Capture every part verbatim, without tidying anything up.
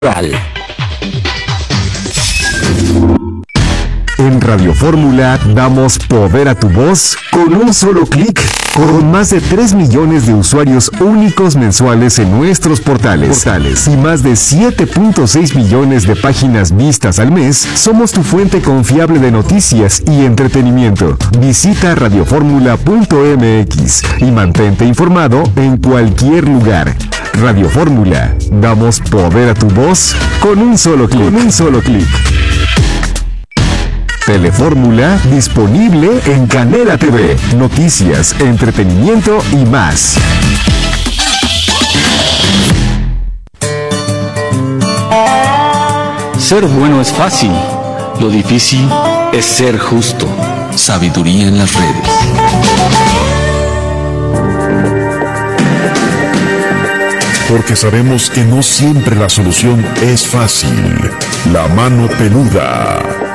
En Radio Fórmula damos poder a tu voz con un solo clic, con más de tres millones de usuarios únicos mensuales en nuestros portales, portales y más de siete punto seis millones de páginas vistas al mes. Somos tu fuente confiable de noticias y entretenimiento. Visita radioformula punto m x y mantente informado en cualquier lugar. Radio Fórmula, damos poder a tu voz con un solo clic. Con un solo clic. Telefórmula disponible en Canela T V. Noticias, entretenimiento y más. Ser bueno es fácil. Lo difícil es ser justo. Sabiduría en las redes. Porque sabemos que no siempre la solución es fácil. La mano peluda.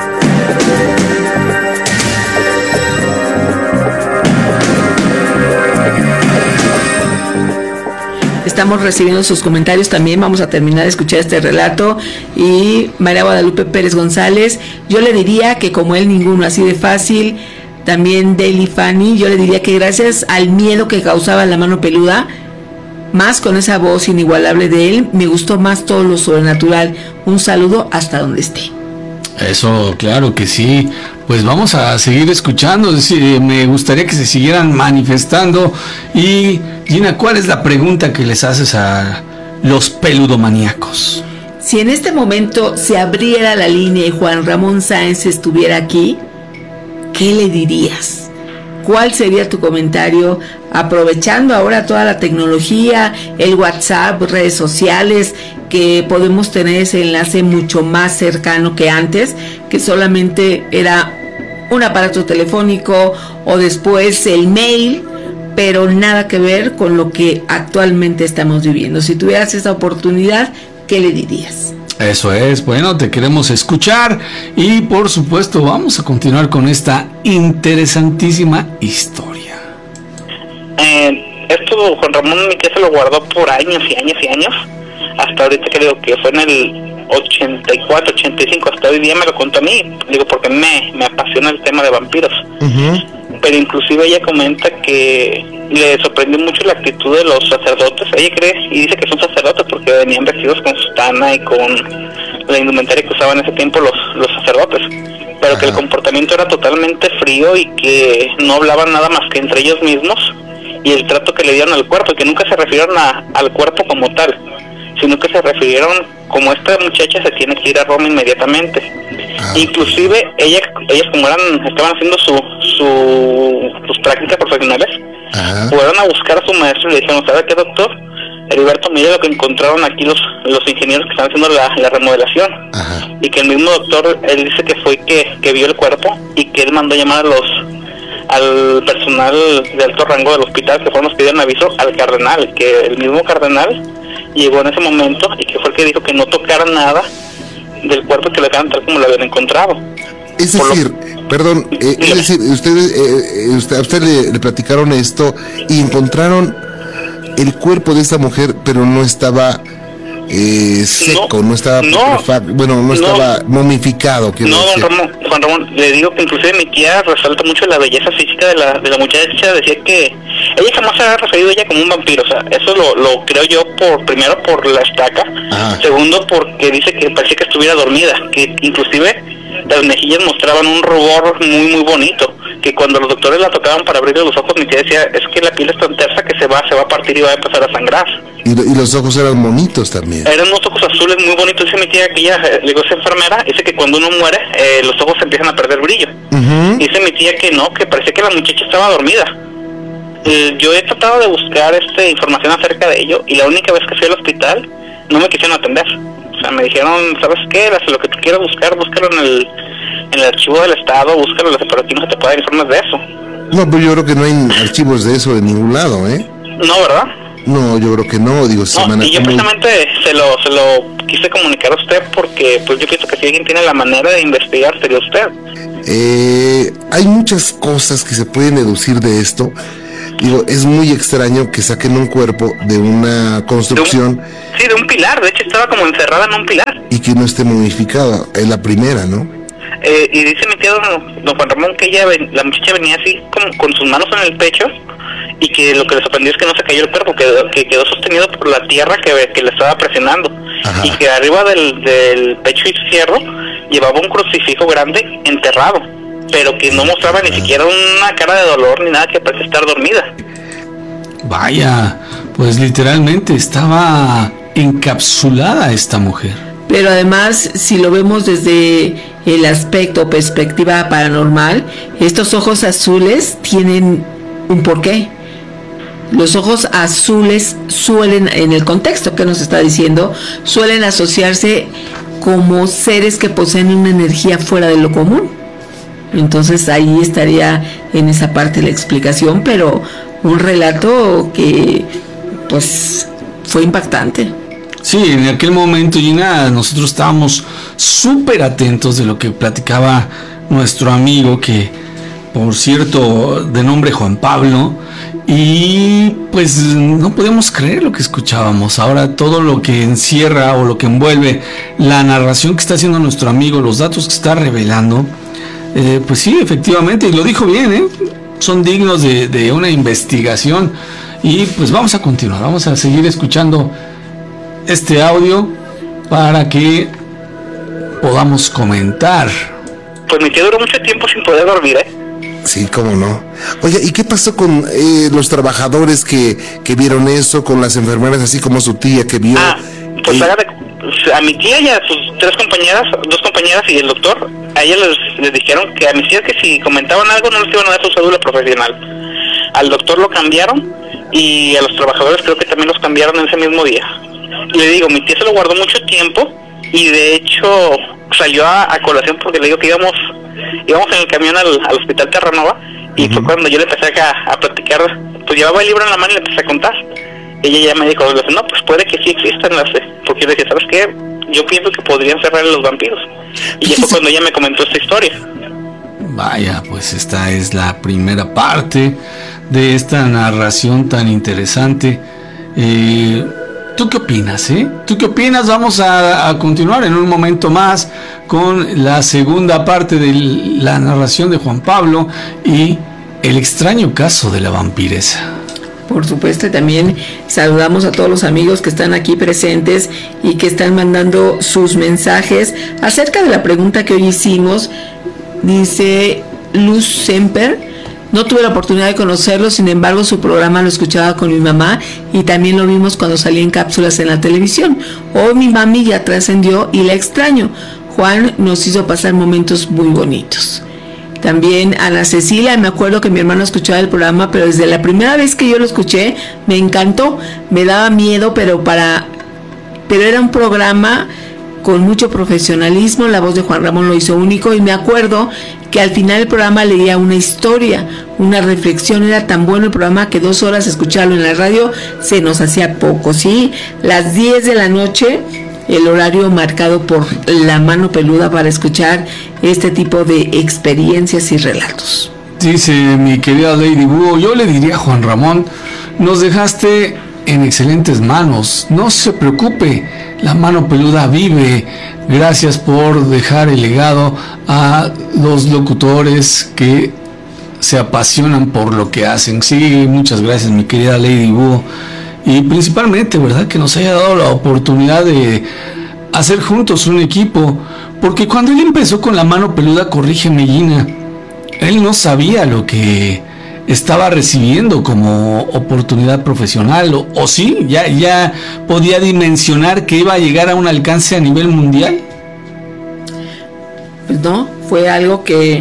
Estamos recibiendo sus comentarios también. Vamos a terminar de escuchar este relato. Y María Guadalupe Pérez González, yo le diría que como él ninguno, así de fácil. También Deli Fanny, yo le diría que gracias al miedo que causaba la mano peluda, más con esa voz inigualable de él, me gustó más todo lo sobrenatural. Un saludo hasta donde esté. Eso, claro que sí. Pues vamos a seguir escuchando. Es decir, me gustaría que se siguieran manifestando. Y Gina, ¿cuál es la pregunta que les haces a los peludomaníacos? Si en este momento se abriera la línea y Juan Ramón Sáenz estuviera aquí, ¿qué le dirías? ¿Cuál sería tu comentario? Aprovechando ahora toda la tecnología, el WhatsApp, redes sociales, que podemos tener ese enlace mucho más cercano que antes, que solamente era un aparato telefónico o después el mail, pero nada que ver con lo que actualmente estamos viviendo. Si tuvieras esa oportunidad, ¿qué le dirías? Eso es, bueno, te queremos escuchar y por supuesto vamos a continuar con esta interesantísima historia. Eh, esto Juan Ramón mi tía se lo guardó por años y años y años, hasta ahorita creo que fue en el ochenta y cuatro, ochenta y cinco, hasta hoy día me lo contó a mí, digo porque me, me apasiona el tema de vampiros. Uh-huh. Pero inclusive ella comenta que le sorprendió mucho la actitud de los sacerdotes. Ella cree y dice que son sacerdotes porque venían vestidos con sutana y con la indumentaria que usaban en ese tiempo los, los sacerdotes, pero Ajá. que el comportamiento era totalmente frío y que no hablaban nada más que entre ellos mismos, y el trato que le dieron al cuerpo, y que nunca se refirieron a, al cuerpo como tal, sino que se refirieron como esta muchacha se tiene que ir a Roma inmediatamente. Ah. Inclusive ella, ellas como eran, estaban haciendo su, su sus prácticas profesionales, Ajá. fueron a buscar a su maestro y le dijeron, ¿sabe qué, doctor? Heriberto, mire lo que encontraron aquí los los ingenieros que están haciendo la, la remodelación. Ajá. Y que el mismo doctor, él dice que fue que, que vio el cuerpo y que él mandó llamar a los al personal de alto rango del hospital, que fueron los que dieron aviso al cardenal, que el mismo cardenal llegó en ese momento y que fue el que dijo que no tocaran nada del cuerpo, que lo dejaran tal como lo habían encontrado. Es decir, lo... perdón, eh, es decir, ustedes eh, usted, a usted le, le platicaron esto y encontraron el cuerpo de esta mujer, pero no estaba eh, seco, no, no estaba no, bueno, no estaba no, momificado. No, don Ramón, Juan Ramón, le digo que inclusive mi tía resalta mucho la belleza física de la de la muchacha. Decía que ella jamás se había referido a ella como un vampiro, o sea, eso lo, lo creo yo por primero por la estaca, Ajá. segundo porque dice que parecía que estuviera dormida, que inclusive las mejillas mostraban un rubor muy muy bonito, que cuando los doctores la tocaban para abrirle los ojos, mi tía decía, es que la piel es tan tersa que se va se va a partir y va a empezar a sangrar. Y, y los ojos eran bonitos también. Eran unos ojos azules muy bonitos. Dice mi tía que ella, le digo, es enfermera, dice que cuando uno muere, eh, los ojos empiezan a perder brillo. Uh-huh. Dice mi tía que no, que parecía que la muchacha estaba dormida. Eh, yo he tratado de buscar este información acerca de ello, y la única vez que fui al hospital, no me quisieron atender. O sea, me dijeron, ¿sabes qué? Haz lo que tú quieras buscar, búscalo en el, en el archivo del Estado, búscalo en los operativos que te puedan informar de eso. No, pues yo creo que no hay archivos de eso en ningún lado, ¿eh? No, ¿verdad? No, yo creo que no, digo, no, y yo precisamente se lo se lo quise comunicar a usted porque pues yo pienso que si alguien tiene la manera de investigar sería usted. Eh, hay muchas cosas que se pueden deducir de esto. Digo, es muy extraño que saquen un cuerpo de una construcción. De un, sí, de un pilar, de hecho estaba como encerrada en un pilar. Y que no esté modificada, es la primera, ¿no? Eh, y dice mi tío don, don Juan Ramón que ella, la muchacha venía así como con sus manos en el pecho, y que lo que le sorprendió es que no se cayó el cuerpo, que, que quedó sostenido por la tierra que, que le estaba presionando. Ajá. Y que arriba del, del pecho izquierdo llevaba un crucifijo grande enterrado, pero que no mostraba ni siquiera una cara de dolor ni nada, que parece estar dormida. Vaya, pues literalmente estaba encapsulada esta mujer. Pero además, si lo vemos desde el aspecto o perspectiva paranormal, estos ojos azules tienen un porqué. Los ojos azules suelen, en el contexto que nos está diciendo, suelen asociarse como seres que poseen una energía fuera de lo común. Entonces ahí estaría en esa parte la explicación, pero un relato que pues fue impactante. Sí, en aquel momento, Gina, nosotros estábamos súper atentos de lo que platicaba nuestro amigo, que por cierto, de nombre Juan Pablo, y pues no podíamos creer lo que escuchábamos. Ahora todo lo que encierra o lo que envuelve la narración que está haciendo nuestro amigo, los datos que está revelando, eh, pues sí, efectivamente, y lo dijo bien, ¿eh? Son dignos de, de una investigación. Y pues vamos a continuar, vamos a seguir escuchando este audio para que podamos comentar. Pues mi tío duró mucho tiempo sin poder dormir, ¿eh? Sí, cómo no. Oye, ¿y qué pasó con eh, los trabajadores que, que vieron eso, con las enfermeras, así como su tía que vio? Ah, pues eh, hágame, a mi tía y a sus tres compañeras, dos compañeras y el doctor, a ellas les, les dijeron que a mis tías que si comentaban algo no les iban a dar su cédula profesional. Al doctor lo cambiaron y a los trabajadores creo que también los cambiaron en ese mismo día. Le digo, mi tía se lo guardó mucho tiempo y de hecho salió a, a colación porque le digo que íbamos íbamos en el camión al, al hospital Terranova y uh-huh. fue cuando yo le empecé a, a platicar, pues llevaba el libro en la mano y le empecé a contar. Ella ya me dijo, no, pues puede que sí existan las, porque yo le dije, ¿sabes qué? Yo pienso que podrían cerrar a los vampiros. Y ya fue cuando ella me comentó esta historia. Vaya, pues esta es la primera parte de esta narración tan interesante. Eh, ¿Tú qué opinas, eh? ¿Tú qué opinas? Vamos a, a continuar en un momento más con la segunda parte de la narración de Juan Pablo y el extraño caso de la vampiresa. Por supuesto, también saludamos a todos los amigos que están aquí presentes y que están mandando sus mensajes acerca de la pregunta que hoy hicimos. Dice Luz Semper: no tuve la oportunidad de conocerlo, sin embargo su programa lo escuchaba con mi mamá y también lo vimos cuando salía en cápsulas en la televisión. Hoy mi mami ya trascendió y la extraño. Juan nos hizo pasar momentos muy bonitos. También Ana Cecilia, me acuerdo que mi hermano escuchaba el programa, pero desde la primera vez que yo lo escuché me encantó, me daba miedo, pero para pero era un programa con mucho profesionalismo. La voz de Juan Ramón lo hizo único y me acuerdo que al final del programa leía una historia, una reflexión. Era tan bueno el programa que dos horas escucharlo en la radio se nos hacía poco, ¿sí? Las diez de la noche, el horario marcado por la mano peluda para escuchar este tipo de experiencias y relatos. Dice mi querida Lady Búho, yo le diría a Juan Ramón, nos dejaste en excelentes manos, no se preocupe, la mano peluda vive. Gracias por dejar el legado a los locutores que se apasionan por lo que hacen. Sí, muchas gracias mi querida Lady Búho. Y principalmente, ¿verdad?, que nos haya dado la oportunidad de hacer juntos un equipo, porque cuando él empezó con la mano peluda, corrígeme Gina, él no sabía lo que estaba recibiendo como oportunidad profesional, o, o sí, ya, ya podía dimensionar que iba a llegar a un alcance a nivel mundial. Pues no, fue algo que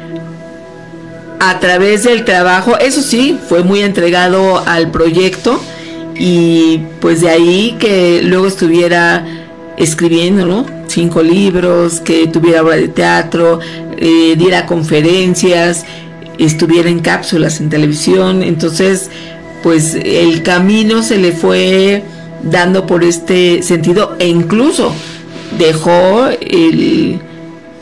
a través del trabajo, eso sí, fue muy entregado al proyecto. Y pues de ahí que luego estuviera escribiendo, ¿no? Cinco libros, que tuviera obra de teatro, eh, diera conferencias, estuviera en cápsulas en televisión. Entonces, pues el camino se le fue dando por este sentido, e incluso dejó el,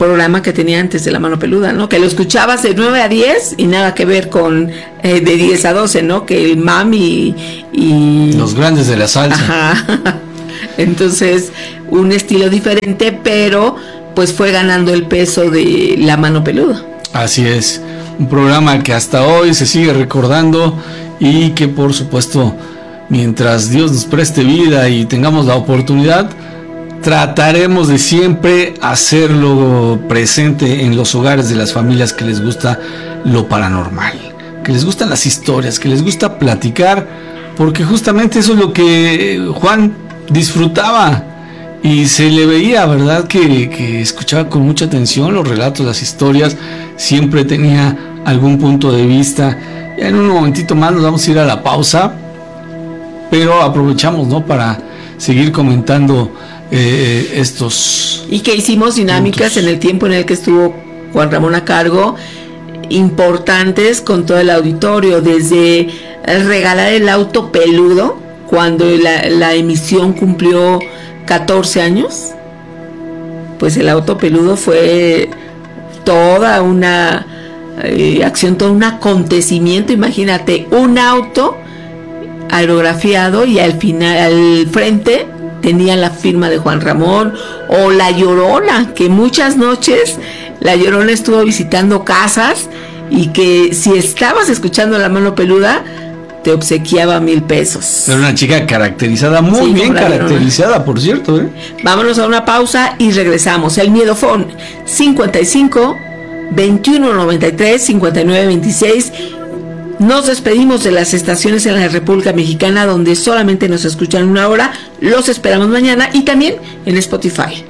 programa que tenía antes de La Mano Peluda, ¿no? Que lo escuchabas de nueve a diez y nada que ver con eh, de diez a doce, ¿no? Que el mami y... Los grandes de la salsa. Ajá. Entonces, un estilo diferente, pero pues fue ganando el peso de La Mano Peluda. Así es, un programa que hasta hoy se sigue recordando y que por supuesto, mientras Dios nos preste vida y tengamos la oportunidad, trataremos de siempre hacerlo presente en los hogares de las familias que les gusta lo paranormal, que les gustan las historias, que les gusta platicar, porque justamente eso es lo que Juan disfrutaba y se le veía, ¿verdad? Que, que escuchaba con mucha atención los relatos, las historias, siempre tenía algún punto de vista. Ya en un momentito más nos vamos a ir a la pausa, pero aprovechamos, ¿no? Para seguir comentando eh, estos... Y que hicimos dinámicas puntos en el tiempo en el que estuvo Juan Ramón a cargo, importantes con todo el auditorio, desde regalar el auto peludo, cuando la, la emisión cumplió catorce años, pues el auto peludo fue toda una eh, acción, todo un acontecimiento. Imagínate, un auto aerografiado y al final, al frente, tenía la firma de Juan Ramón, o La Llorona, que muchas noches La Llorona estuvo visitando casas y que si estabas escuchando La Mano Peluda, te obsequiaba mil pesos. Era una chica caracterizada, muy sí, bien caracterizada, por cierto, ¿eh? Vámonos a una pausa y regresamos. El Miedofón, cincuenta y cinco, veintiuno noventa y tres, cincuenta y nueve veintiséis. Nos despedimos de las estaciones en la República Mexicana donde solamente nos escuchan una hora. Los esperamos mañana y también en Spotify.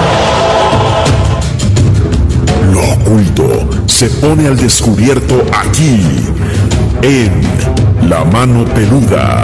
Lo oculto se pone al descubierto aquí, en La Mano Peluda.